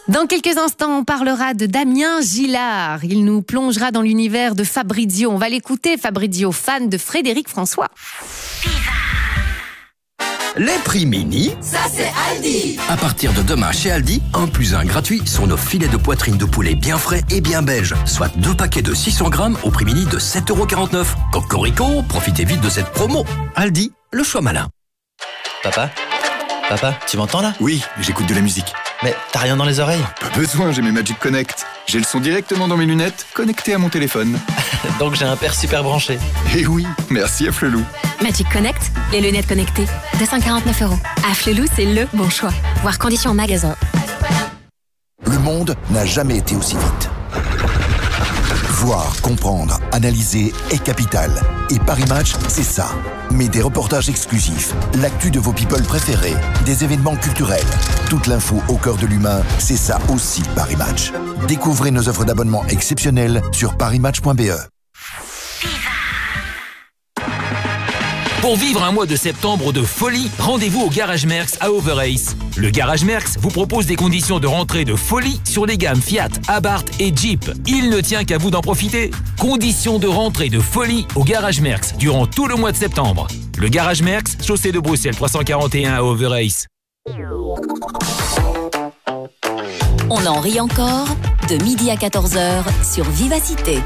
Dans quelques instants, on parlera de Damien Gillard. Il nous plongera dans l'univers de Fabrizio. On va l'écouter, Fabrizio, fan de Frédéric François. Les prix mini, ça c'est Aldi. À partir de demain chez Aldi, 1 + 1 gratuit sur nos filets de poitrine de poulet bien frais et bien belges. Soit 2 paquets de 600 grammes au prix mini de 7,49 €. Cocorico, profitez vite de cette promo. Aldi, le choix malin. Papa, tu m'entends là? Oui, j'écoute de la musique. Mais t'as rien dans les oreilles? Pas besoin, j'ai mes Magic Connect. J'ai le son directement dans mes lunettes, connecté à mon téléphone. Donc j'ai un père super branché. Et oui, merci à Flelou. Magic Connect, les lunettes connectées, 249 €. À Flelou, c'est le bon choix. Voir conditions en magasin. Le monde n'a jamais été aussi vite. Voir, comprendre, analyser est capital. Et Paris Match, c'est ça. Mais des reportages exclusifs, l'actu de vos people préférés, des événements culturels, toute l'info au cœur de l'humain, c'est ça aussi Paris Match. Découvrez nos offres d'abonnement exceptionnelles sur parismatch.be. Pour vivre un mois de septembre de folie, rendez-vous au Garage Merckx à Overace. Le Garage Merckx vous propose des conditions de rentrée de folie sur les gammes Fiat, Abarth et Jeep. Il ne tient qu'à vous d'en profiter. Conditions de rentrée de folie au Garage Merckx durant tout le mois de septembre. Le Garage Merckx, chaussée de Bruxelles 341 à Overace. On en rit encore, de midi à 14h sur Vivacité.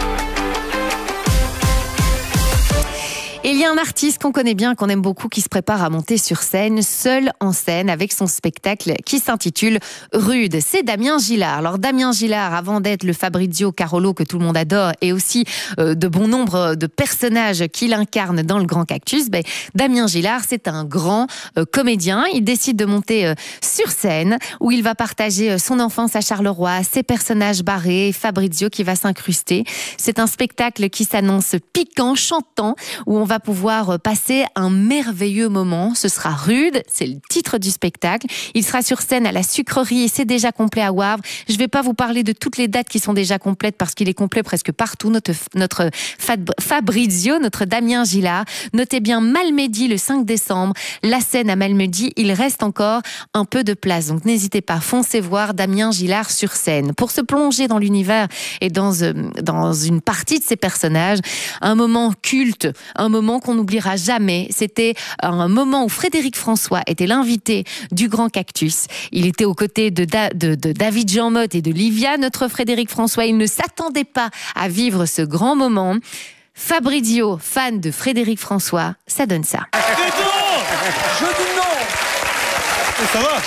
Il y a un artiste qu'on connaît bien, qu'on aime beaucoup, qui se prépare à monter sur scène, seul en scène, avec son spectacle qui s'intitule Rude. C'est Damien Gillard. Alors Damien Gillard, avant d'être le Fabrizio Carolo que tout le monde adore, et aussi de bon nombre de personnages qu'il incarne dans le Grand Cactus, Damien Gillard, c'est un grand comédien. Il décide de monter sur scène, où il va partager son enfance à Charleroi, ses personnages barrés, Fabrizio qui va s'incruster. C'est un spectacle qui s'annonce piquant, chantant, où on va pouvoir passer un merveilleux moment. Ce sera Rude, c'est le titre du spectacle. Il sera sur scène à la Sucrerie et c'est déjà complet à Wavre. Je ne vais pas vous parler de toutes les dates qui sont déjà complètes parce qu'il est complet presque partout, notre Fabrizio, notre Damien Gillard. Notez bien Malmedy le 5 décembre, la scène à Malmedy, il reste encore un peu de place. Donc n'hésitez pas, foncez voir Damien Gillard sur scène. Pour se plonger dans l'univers et dans une partie de ses personnages, un moment culte, un moment qu'on n'oubliera jamais. C'était un moment où Frédéric François était l'invité du Grand Cactus. Il était aux côtés de David Jean Motte et de Livia. Notre Frédéric François, il ne s'attendait pas à vivre ce grand moment. Fabrizio, fan de Frédéric François, ça donne ça. Je dis non. Ça va?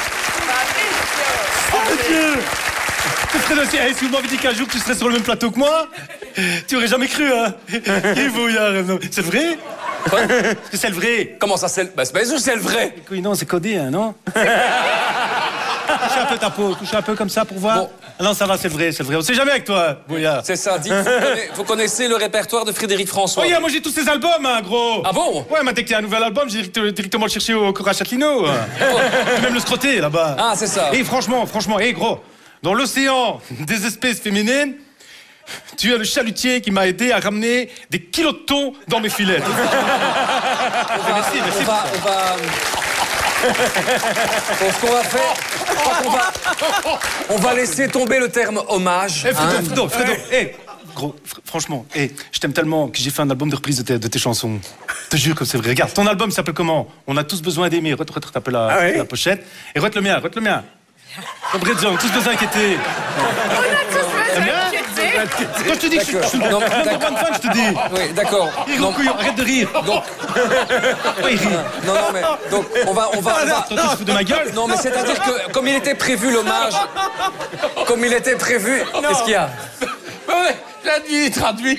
Oh Dieu! Si vous m'avez dit qu'un jour tu serais sur le même plateau que moi, tu aurais jamais cru, hein? C'est le vrai? Quoi? Est-ce que c'est le vrai? Comment ça, c'est... Bah, c'est pas sûr que c'est le vrai. Oui, non, c'est codé, hein, non? Touchez un peu ta peau, touchez un peu comme ça pour voir. Bon. Ah non, ça va, c'est le vrai, c'est le vrai. On sait jamais avec toi, Bouillard. C'est ça, dites, vous connaissez le répertoire de Frédéric François? Oui, moi j'ai tous ses albums, hein, gros. Ah bon? Ouais, dès qu'il y a un nouvel album, j'ai directement le chercher au Cora Châtelineau. Même le scrotter, là-bas. Ah, c'est ça. Et franchement, gros, dans l'océan des espèces féminines, tu es le chalutier qui m'a aidé à ramener des kilos de thon dans mes filets. Merci. Ce qu'on va faire, on va laisser tomber le terme hommage. Fredo, gros, franchement, je t'aime tellement que j'ai fait un album de reprise de tes chansons. Je te jure que c'est vrai. Regarde, ton album s'appelle comment? On a tous besoin d'aimer. Rete un peu la pochette. Et rete le mien. Fabrizio, on a tous besoin d'inquiéter. On a tous besoin d'inquiéter. Quand je te dis que je suis une bonne fan, je te dis. Oui, d'accord. Arrête de rire. Donc... Oui, rire. Non, mais... Donc, on va... Tu te fous de ma gueule? Non, mais c'est-à-dire que, comme il était prévu l'hommage... Qu'est-ce qu'il y a? J'ai traduire.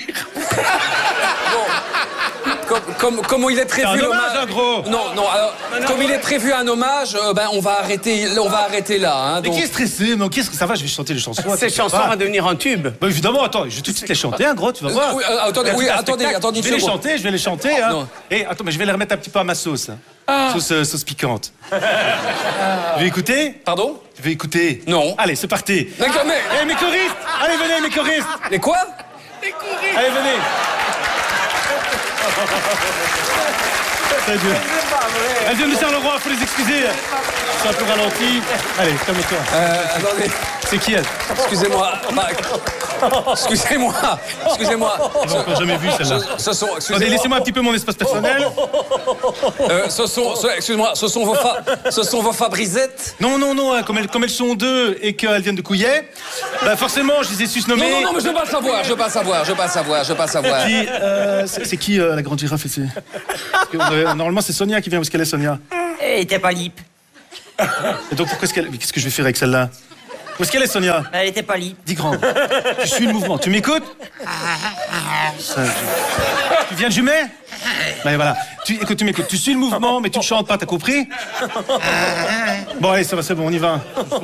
Bon, comme il est prévu l'hommage, gros. Non, alors, comme il est prévu un hommage, on va arrêter là. Hein, mais qui est stressé? Mais qu'est-ce que ça va? Je vais chanter les chansons. Ces chansons vont devenir un tube. Bah évidemment, attends, je vais tout de suite les chanter, hein, gros, tu vas voir. Attendez, je vais les chanter, hein. Et attends, mais je vais les remettre un petit peu à ma sauce. Sauce piquante. Tu veux écouter? Pardon? Tu veux écouter? Non. Allez, c'est parti. D'accord, mais... mes choristes! Allez, venez, mes choristes! Les quoi? Les choristes! Allez, venez. C'est dur. Elles viennent de Charleroi, faut les excuser. C'est un peu ralenti. Allez, calme-toi. Attendez. C'est qui elle? Excusez-moi. Excusez-moi. On l'a encore jamais vu celle-là. Attendez, laissez-moi un petit peu mon espace personnel. Excusez-moi, ce sont vos Fabrisettes? Non, comme elles sont deux et qu'elles viennent de Couillet, bah forcément, je les ai su se nommer. Non, mais je veux pas savoir. Puis, c'est qui la grande girafe ici? Normalement, c'est Sonia qui vient. Où est-ce qu'elle est, Sonia? Elle était pas libre. Et donc, qu'est-ce que je vais faire avec celle-là? Où est-ce qu'elle est, Sonia? Elle était pas libre. Dis grand. Tu suis le mouvement. Tu m'écoutes? Tu viens de Jumet? Ben voilà. Écoute, tu m'écoutes. Tu suis le mouvement, mais tu ne chantes pas, t'as compris? Bon, allez, ça va, c'est bon, on y va.